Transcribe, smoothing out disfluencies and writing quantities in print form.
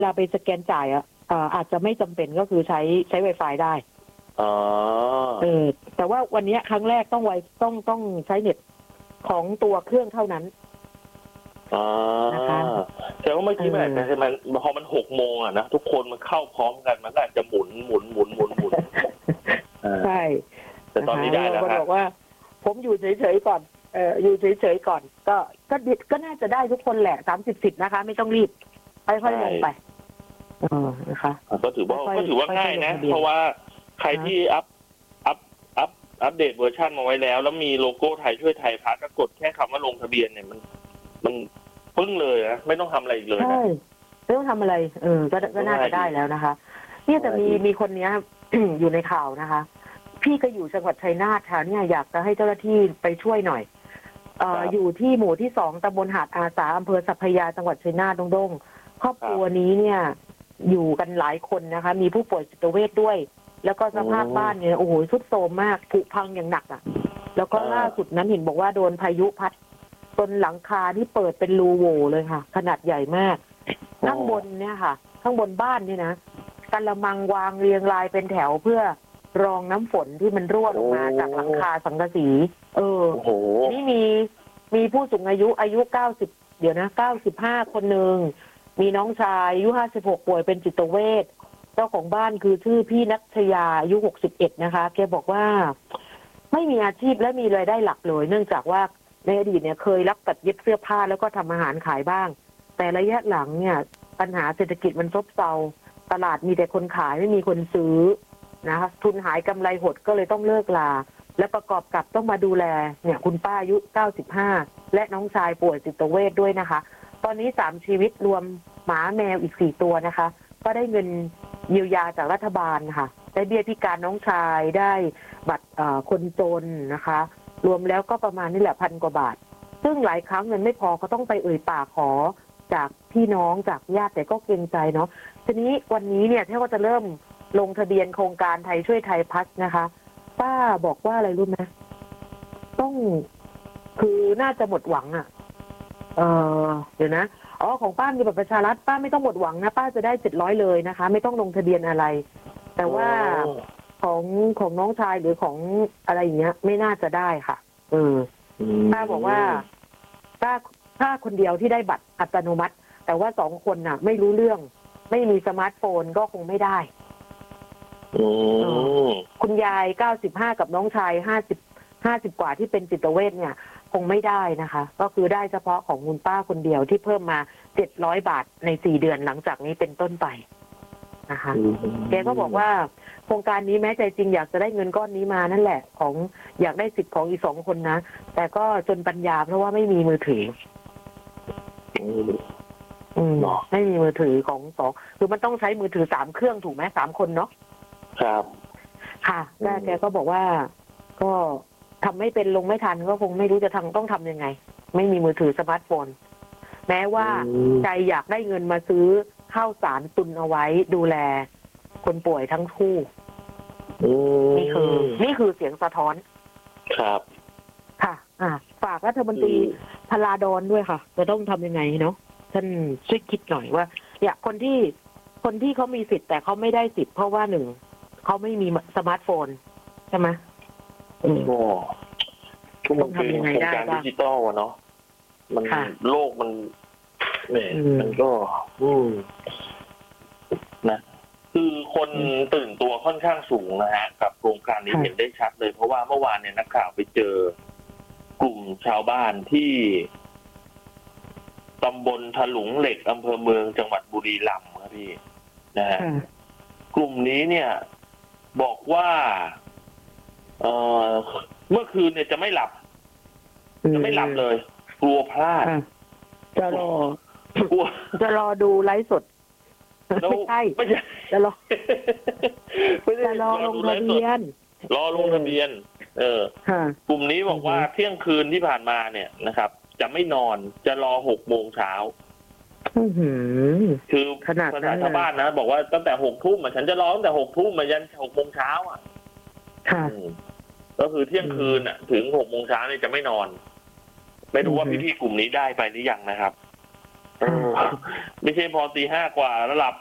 ลาไปสแกนจ่ายอาจจะไม่จำเป็นก็คือใช้ Wi-Fi ได้แต่ว่าวันนี้ครั้งแรกต้องใช้เน็ตของตัวเครื่องเท่านั้นนะคะแต่ว่าเมื่อกี้มันพอมัน6 โมงอ่ะนะทุกคนมันเข้าพร้อมกันมันอาจจะหมุนใช่แต่ตอนนี้ได้แล้วบอกว่าผมอยู่เฉยๆก่อนอยู่เฉยๆก่อนก็น่าจะได้ทุกคนแหละ30 นะคะไม่ต้องรีบค่อยๆลงไปนะคะก็ถือว่าง่ายนะเพราะว่าใครที่อัปเดตเวอร์ชันมาไว้แล้วมีโลโก้ไทยช่วยไทยพัฒน์ก็กดแค่คำว่าลงทะเบียนเนี่ยมันปึ้งเลยนะไม่ต้องทำอะไรอีกเลยนะใช่ไม่ต้องทำอะไรก็น่าจะได้แล้วนะคะเนี่ยแต่มีคนนี้ อยู่ในข่าวนะคะพี่ก็อยู่จังหวัดชัยนาทค่ะเนี่ยอยากจะให้เจ้าหน้าที่ไปช่วยหน่อยอยู่ที่หมู่ที่2ตำบลหาดอาสาอำเภอสัพพยาจังหวัดชัยนาทดงครอบครัวนี้เนี่ยอยู่กันหลายคนนะคะมีผู้ป่วยจิตเวชด้วยแล้วก็สภาพบ้านเนี่ยโอ้โหทรุดโทรมมากผุพังอย่างหนักอ่ะแล้วก็ล่าสุดนั้นเห็นบอกว่าโดนพายุพัดจนหลังคาที่เปิดเป็นรูโหว่เลยค่ะขนาดใหญ่มากข้างบนเนี่ยค่ะข้างบนบ้านนี่นะกระมังวางเรียงรายเป็นแถวเพื่อรองน้ำฝนที่มันรั่วลงมาจากหลังคาสังกะสีนี่มีผู้สูงอายุ90เดี๋ยวนะ95คนหนึ่งมีน้องชายอายุ56ป่วยเป็นจิตเวชเจ้าของบ้านคือชื่อพี่นัชยาอายุ61นะคะแกบอกว่าไม่มีอาชีพและมีรายได้หลักเลยเนื่องจากว่าในอดีตเนี่ยเคยรับตัดเย็บเสื้อผ้าแล้วก็ทำอาหารขายบ้างแต่ระยะหลังเนี่ยปัญหาเศรษฐกิจมันซบเซาตลาดมีแต่คนขายไม่มีคนซื้อนะคะทุนหายกำไรหดก็เลยต้องเลิกลาและประกอบกับต้องมาดูแลเนี่ยคุณป้าอายุ95และน้องชายป่วยจิตเวชด้วยนะคะตอนนี้3ชีวิตรวมหมาแมวอีก4ตัวนะคะก็ได้เงินเยียวยาจากรัฐบาลค่ะได้เบี้ยพิการน้องชายได้บัตรคนจนนะคะรวมแล้วก็ประมาณนี่แหละ1,000 กว่าบาทซึ่งหลายครั้งเงินไม่พอก็ต้องไปเอ่ยปากขอจากพี่น้องจากญาติแต่ก็เกรงใจเนาะทีนี้วันนี้เนี่ยที่ว่าจะเริ่มลงทะเบียนโครงการไทยช่วยไทยพัฒน์นะคะป้าบอกว่าอะไรรู้ไหมต้องคือน่าจะหมดหวังเดี๋ยวนะของป้ามีบัตรประชารัฐป้าไม่ต้องหมดหวังนะป้าจะได้700เลยนะคะไม่ต้องลงทะเบียนอะไรแต่ว่าของน้องชายหรือของอะไรอย่างเงี้ยไม่น่าจะได้ค่ะป้าบอกว่าป้าคนเดียวที่ได้บัตรอัตโนมัติแต่ว่า2 คนน่ะไม่รู้เรื่องไม่มีสมาร์ทโฟนก็คงไม่ได้คุณยาย95กับน้องชาย50กว่าที่เป็นจิตเวชเนี่ยคงไม่ได้นะคะก็คือได้เฉพาะของคุณป้าคนเดียวที่เพิ่มมา700 บาทใน4 เดือนหลังจากนี้เป็นต้นไปนะคะแกก็บอกว่าโครงการนี้แม้ใจจริงอยากจะได้เงินก้อนนี้มานั่นแหละของอยากได้สิทธิ์ของอีก2 คนนะแต่ก็จนปัญญาเพราะว่าไม่มีมือถือไม่มีมือถือของ2คือมันต้องใช้มือถือ3 เครื่องถูกไหม3 คนเนาะครับค่ะแกก็บอกว่าก็ทำไม่เป็นลงไม่ทันก็คงไม่รู้จะต้องทำยังไงไม่มีมือถือสมาร์ทโฟนแม้ว่าใจอยากได้เงินมาซื้อข้าวสารตุนเอาไว้ดูแลคนป่วยทั้งคู่นี่คือเสียงสะท้อนครับค่ะฝากรัฐมนตรีพลาดอนด้วยค่ะจะต้องทำยังไงเนาะท่านช่วยคิดหน่อยว่าคนที่เขามีสิทธิ์แต่เขาไม่ได้สิทธิ์เพราะว่า1เขาไม่มีสมาร์ทโฟนใช่ไหมต้องทำยังไงได้บ้างดิจิตอลเนาะมันโลกมันก็นะคือคนตื่นตัวค่อนข้างสูงนะฮะกับโครงการนี้เห็นได้ชัดเลยเพราะว่าเมื่อวานเนี่ยนักข่าวไปเจอกลุ่มชาวบ้านที่ตำบลถลุงเหล็กอำเภอเมืองจังหวัดบุรีรัมย์ครับพี่นะฮะกลุ่มนี้เนี่ยบอกว่าเมื่อคืนเนี่ยจะไม่หลับเลยกลัวพลาดจะรอดูไลฟ์สดไม่ใช่จะรอลงทะเบียนกลุ่มนี้บอกว่าเที่ยงคืนที่ผ่านมาเนี่ยนะครับจะไม่นอนจะรอ6 โมงเช้าคือภาษาชาวบ้านนะบอกว่าตั้งแต่6 ทุ่มฉันจะรอตั้งแต่6 ทุ่มยัน6 โมงเช้าก็คือเที่ยงคืนถึง6 โมงเช้าเนี่ยจะไม่นอนไม่รู้ว่าพี่ๆกลุ่มนี้ได้ไปหรือยังนะครับไม่ใช่พอตี 5 กว่าแล้วหลับ